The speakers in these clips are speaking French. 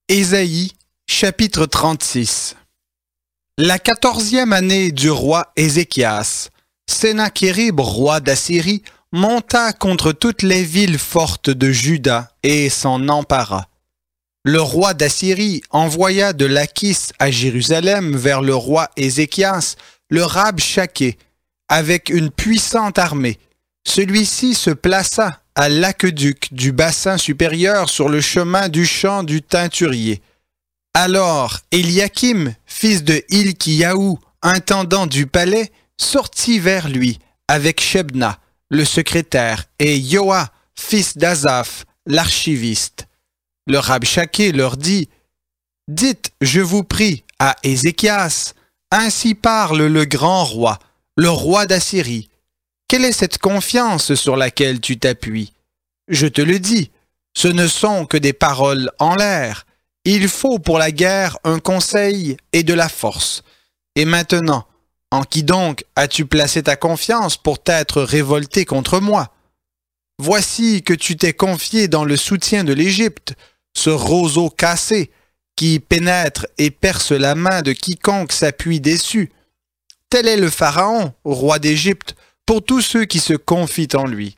Ésaïe, chapitre 36. La 14e année du roi Ézéchias, Sennachérib, roi d'Assyrie, monta contre toutes les villes fortes de Juda et s'en empara. Le roi d'Assyrie envoya de Lachis à Jérusalem vers le roi Ézéchias, le Rabshaké, avec une puissante armée. Celui-ci se plaça à l'aqueduc du bassin supérieur sur le chemin du champ du teinturier. Alors Éliakim, fils de Hilkiyahu, intendant du palais, sortit vers lui avec Shebna, le secrétaire, et Yoa, fils d'Azaph, l'archiviste. Le Rabshaké leur dit « Dites, je vous prie, à Ézéchias, ainsi parle le grand roi, le roi d'Assyrie. Quelle est cette confiance sur laquelle tu t'appuies? Je te le dis, ce ne sont que des paroles en l'air. Il faut pour la guerre un conseil et de la force. Et maintenant, en qui donc as-tu placé ta confiance pour t'être révolté contre moi? Voici que tu t'es confié dans le soutien de l'Égypte, ce roseau cassé qui pénètre et perce la main de quiconque s'appuie dessus. Tel est le Pharaon, roi d'Égypte, pour tous ceux qui se confient en lui.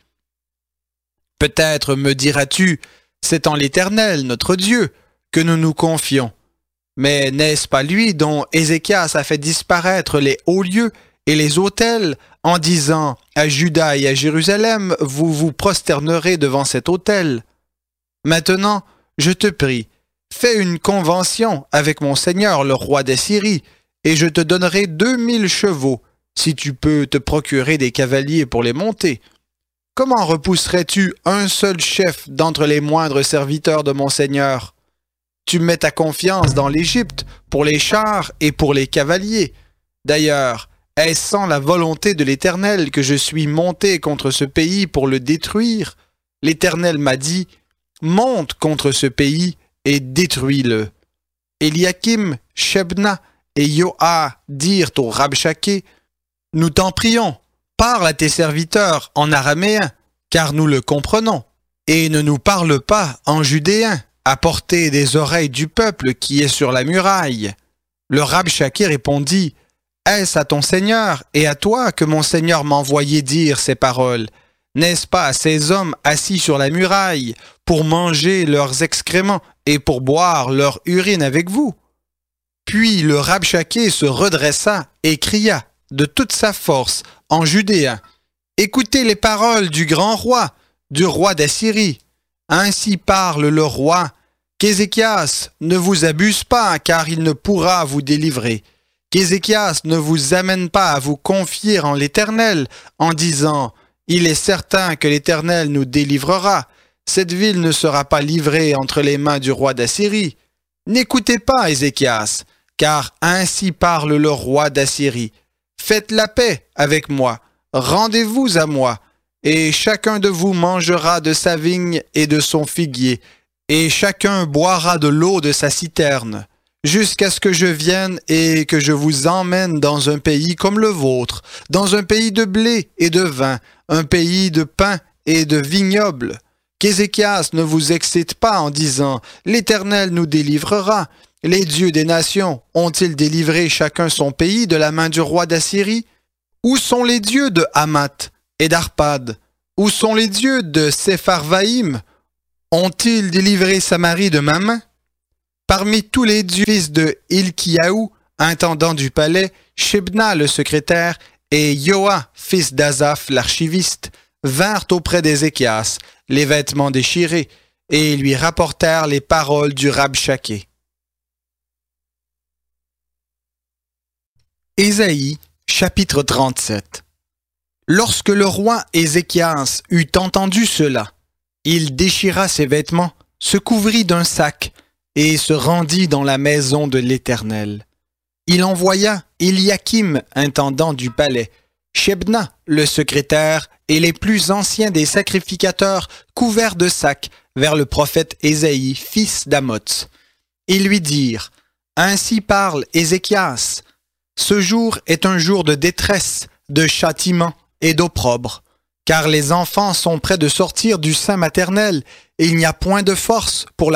Peut-être me diras-tu, c'est en l'Éternel, notre Dieu, que nous nous confions. Mais n'est-ce pas lui dont Ézéchias a fait disparaître les hauts lieux et les autels en disant à Juda et à Jérusalem, vous vous prosternerez devant cet autel? Maintenant, je te prie, fais une convention avec mon seigneur le roi d'Assyrie, et je te donnerai 2000 chevaux, si tu peux te procurer des cavaliers pour les monter. Comment repousserais-tu un seul chef d'entre les moindres serviteurs de mon seigneur? Tu mets ta confiance dans l'Égypte pour les chars et pour les cavaliers. D'ailleurs, est-ce sans la volonté de l'Éternel que je suis monté contre ce pays pour le détruire? L'Éternel m'a dit, monte contre ce pays et détruis-le. Éliakim, Shebna et Yoa dirent au Rabshaké, nous t'en prions, parle à tes serviteurs en araméen, car nous le comprenons, et ne nous parle pas en judéen, à portée des oreilles du peuple qui est sur la muraille. Le Rabshaké répondit, est-ce à ton Seigneur et à toi que mon Seigneur m'a envoyé dire ces paroles? N'est-ce pas à ces hommes assis sur la muraille pour manger leurs excréments et pour boire leur urine avec vous? Puis le Rabshaké se redressa et cria de toute sa force en judéen, écoutez les paroles du grand roi, du roi d'Assyrie. Ainsi parle le roi, qu'Ézéchias ne vous abuse pas, car il ne pourra vous délivrer. Qu'Ézéchias ne vous amène pas à vous confier en l'Éternel, en disant, il est certain que l'Éternel nous délivrera. Cette ville ne sera pas livrée entre les mains du roi d'Assyrie. N'écoutez pas Ézéchias, car ainsi parle le roi d'Assyrie. Faites la paix avec moi, rendez-vous à moi, et chacun de vous mangera de sa vigne et de son figuier, et chacun boira de l'eau de sa citerne, jusqu'à ce que je vienne et que je vous emmène dans un pays comme le vôtre, dans un pays de blé et de vin, un pays de pain et de vignobles. Qu'Ézéchias ne vous excite pas en disant « L'Éternel nous délivrera ». Les dieux des nations ont-ils délivré chacun son pays de la main du roi d'Assyrie? Où sont les dieux de Hamath et d'Arpad? Où sont les dieux de Sepharvaïm? Ont-ils délivré Samarie de ma main? Parmi tous les dieux fils de Hilkiyahu, intendant du palais, Shebna le secrétaire et Yoa, fils d'Azaph l'archiviste, vinrent auprès d'Ézéchias, les vêtements déchirés, et lui rapportèrent les paroles du Rabshaké. Ésaïe, chapitre 37. Lorsque le roi Ézéchias eut entendu cela, il déchira ses vêtements, se couvrit d'un sac et se rendit dans la maison de l'Éternel. Il envoya Éliakim, intendant du palais, Shebna, le secrétaire, et les plus anciens des sacrificateurs couverts de sacs vers le prophète Ésaïe, fils d'Amoz. Ils lui dirent, « Ainsi parle Ézéchias. Ce jour est un jour de détresse, de châtiment et d'opprobre, car les enfants sont près de sortir du sein maternel et il n'y a point de force pour la